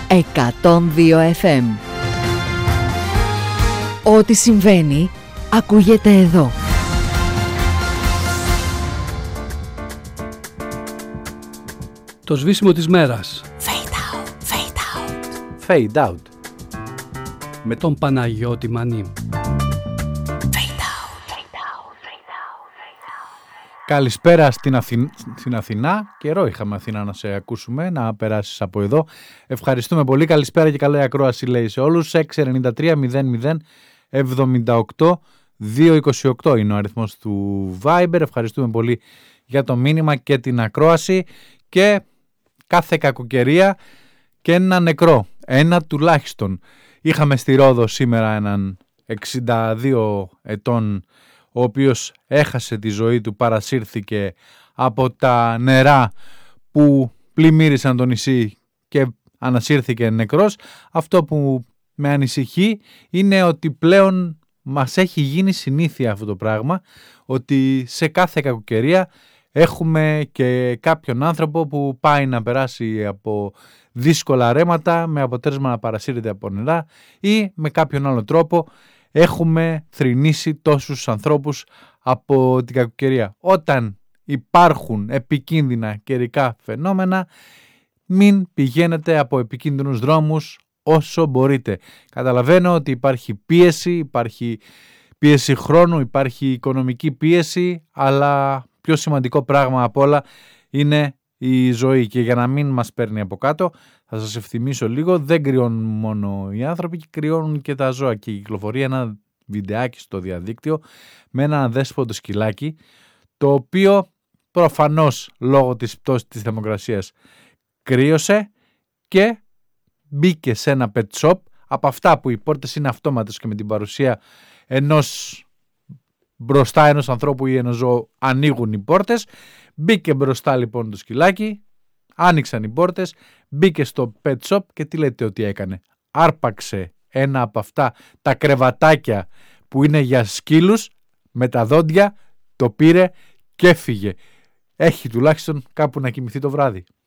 102 FM. Ό,τι συμβαίνει ακούγεται εδώ. Το σβήσιμο της μέρας. Fade out. Με τον Παναγιώτη Μανί. Καλησπέρα στην Αθηνά. Καιρό είχαμε Αθηνά να σε ακούσουμε, να περάσεις από εδώ. Ευχαριστούμε πολύ. Καλησπέρα και καλή ακρόαση λέει σε όλους. 693 00 78 228 είναι ο αριθμός του Viber. Ευχαριστούμε πολύ για το μήνυμα και την ακρόαση. Και κάθε κακοκαιρία και ένα νεκρό. Ένα τουλάχιστον. Είχαμε στη Ρόδο σήμερα έναν 62 ετών, ο οποίος έχασε τη ζωή του, παρασύρθηκε από τα νερά που πλημμύρισαν το νησί και ανασύρθηκε νεκρός. Αυτό που με ανησυχεί είναι ότι πλέον μας έχει γίνει συνήθεια αυτό το πράγμα, ότι σε κάθε κακοκαιρία έχουμε και κάποιον άνθρωπο που πάει να περάσει από δύσκολα ρέματα με αποτέλεσμα να παρασύρεται από νερά ή με κάποιον άλλο τρόπο έχουμε θρηνήσει τόσους ανθρώπους από την κακοκαιρία. Όταν υπάρχουν επικίνδυνα καιρικά φαινόμενα, μην πηγαίνετε από επικίνδυνους δρόμους όσο μπορείτε. Καταλαβαίνω ότι υπάρχει πίεση χρόνου, υπάρχει οικονομική πίεση, αλλά πιο σημαντικό πράγμα απ' όλα είναι η ζωή. Και για να μην μας παίρνει από κάτω, θα σας ευθυμίσω λίγο, δεν κρυώνουν μόνο οι άνθρωποι, κρυώνουν και τα ζώα. Και κυκλοφορεί ένα βιντεάκι στο διαδίκτυο με ένα αδέσποτο σκυλάκι, το οποίο προφανώς λόγω της πτώσης της θερμοκρασίας κρύωσε και μπήκε σε ένα pet shop, από αυτά που οι πόρτες είναι αυτόματες και με την παρουσία μπροστά ενός ανθρώπου ή ενός ζώου ανοίγουν οι πόρτες. Μπήκε μπροστά λοιπόν το σκυλάκι, άνοιξαν οι πόρτες, μπήκε στο pet shop και τι λέτε ότι έκανε? Άρπαξε ένα από αυτά τα κρεβατάκια που είναι για σκύλους με τα δόντια, το πήρε και έφυγε. Έχει τουλάχιστον κάπου να κοιμηθεί το βράδυ.